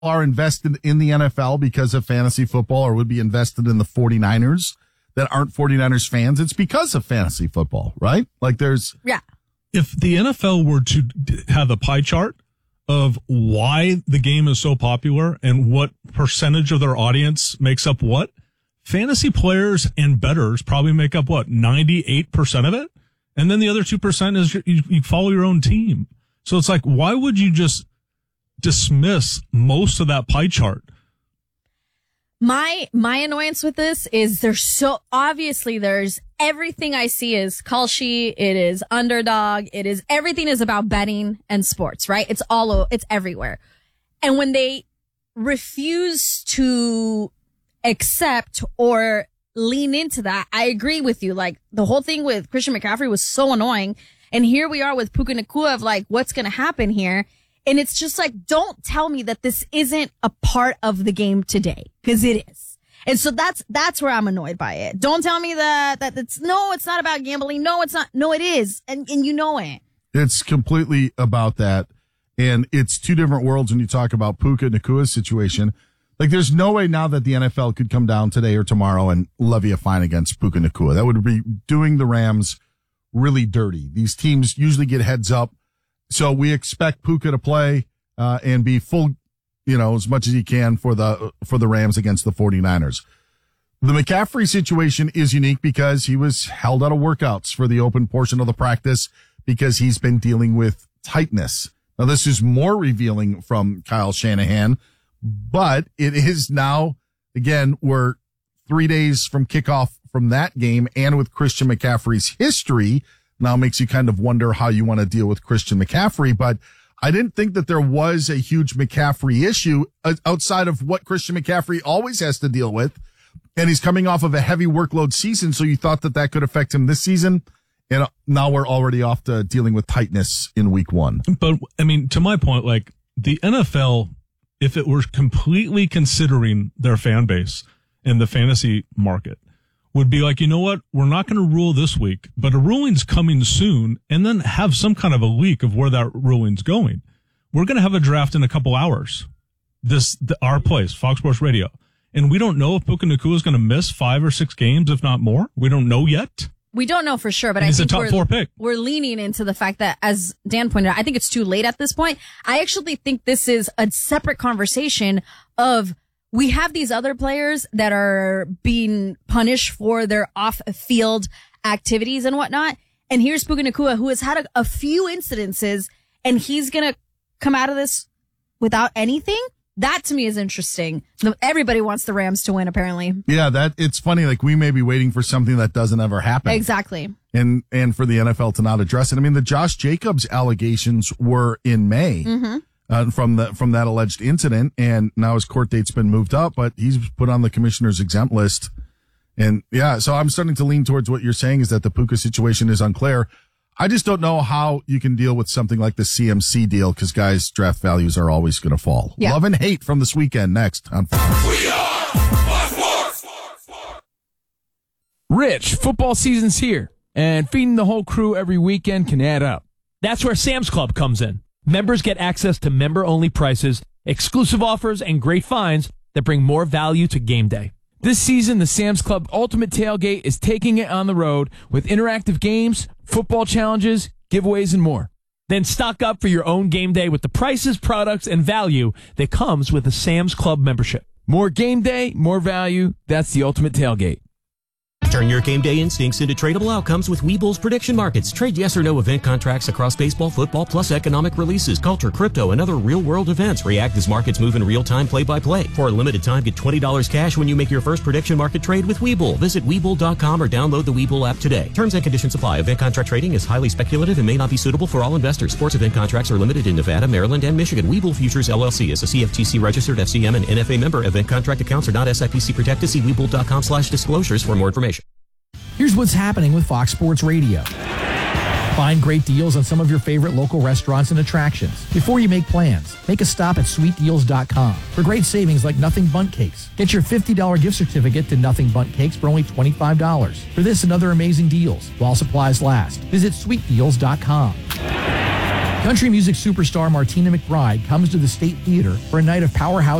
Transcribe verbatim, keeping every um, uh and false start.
are invested in the N F L because of fantasy football or would be invested in the 49ers that aren't 49ers fans, it's because of fantasy football, right? Like there's... Yeah. If the N F L were to have a pie chart of why the game is so popular and what percentage of their audience makes up what, fantasy players and bettors probably make up, what, ninety-eight percent of it? And then the other two percent is you, you follow your own team. So it's like, why would you just dismiss most of that pie chart? My my annoyance with this is there's so obviously there's everything I see is Kalshi, it is underdog, it is everything is about betting and sports, right? It's all it's everywhere. And when they refuse to accept or lean into that, I agree with you. Like the whole thing with Christian McCaffrey was so annoying. And here we are with Puka Nacua of like, what's going to happen here? And it's just like, don't tell me that this isn't a part of the game today, because it is. And so that's, that's where I'm annoyed by it. Don't tell me that, that it's, no, it's not about gambling. No, it's not. No, it is. And, and you know it. It's completely about that. And it's two different worlds when you talk about Puka Nacua's situation. Like there's no way now that the N F L could come down today or tomorrow and levy a fine against Puka Nacua. That would be doing the Rams really dirty. These teams usually get heads up. So we expect Puka to play, uh, and be full, you know, as much as he can for the, for the Rams against the 49ers. The McCaffrey situation is unique because he was held out of workouts for the open portion of the practice because he's been dealing with tightness. Now this is more revealing from Kyle Shanahan, but it is now, again, we're three days from kickoff from that game, and with Christian McCaffrey's history, now makes you kind of wonder how you want to deal with Christian McCaffrey. But I didn't think that there was a huge McCaffrey issue outside of what Christian McCaffrey always has to deal with. And he's coming off of a heavy workload season. So you thought that that could affect him this season. And now we're already off to dealing with tightness in week one. But I mean, to my point, like the N F L, if it were completely considering their fan base in the fantasy market, would be like, you know what? We're not going to rule this week, but a ruling's coming soon, and then have some kind of a leak of where that ruling's going. We're going to have a draft in a couple hours. This, the, our place, Fox Sports Radio. And we don't know if Puka Nacua is going to miss five or six games, if not more. We don't know yet. We don't know for sure, but and I he's think a top we're, four pick. We're leaning into the fact that, as Dan pointed out, I think it's too late at this point. I actually think this is a separate conversation of, we have these other players that are being punished for their off-field activities and whatnot. And here's Puka Nacua, who has had a, a few incidences, and he's going to come out of this without anything. That to me is interesting. Everybody wants the Rams to win, apparently. Yeah, that it's funny. Like we may be waiting for something that doesn't ever happen. Exactly. And, and for the N F L to not address it. I mean, the Josh Jacobs allegations were in May. Mm-hmm. Uh, from the from that alleged incident, and now his court date's been moved up, but he's put on the commissioner's exempt list. And yeah, so I'm starting to lean towards what you're saying is that the Puka situation is unclear. I just don't know how you can deal with something like the C M C deal because guys' draft values are always going to fall. Yeah. Love and hate from this weekend next on Fox. We are Fox Sports. Rich, football season's here, and feeding the whole crew every weekend can add up. That's where Sam's Club comes in. Members get access to member-only prices, exclusive offers, and great finds that bring more value to game day. This season, the Sam's Club Ultimate Tailgate is taking it on the road with interactive games, football challenges, giveaways, and more. Then stock up for your own game day with the prices, products, and value that comes with a Sam's Club membership. More game day, more value. That's the Ultimate Tailgate. Turn your game day instincts into tradable outcomes with Webull's prediction markets. Trade yes or no event contracts across baseball, football, plus economic releases, culture, crypto, and other real-world events. React as markets move in real time, play-by-play. For a limited time, get twenty dollars cash when you make your first prediction market trade with Webull. Visit Webull dot com or download the Webull app today. Terms and conditions apply. Event contract trading is highly speculative and may not be suitable for all investors. Sports event contracts are limited in Nevada, Maryland, and Michigan. Webull Futures, L L C is a C F T C-registered F C M and N F A member. Event contract accounts are not S I P C protected. See Webull dot com slash disclosures for more information. Here's what's happening with Fox Sports Radio. Find great deals on some of your favorite local restaurants and attractions. Before you make plans, make a stop at sweet deals dot com for great savings like Nothing Bundt Cakes. Get your fifty dollars gift certificate to Nothing Bundt Cakes for only twenty-five dollars. For this and other amazing deals, while supplies last, visit sweet deals dot com. Country music superstar Martina McBride comes to the State Theater for a night of powerhouse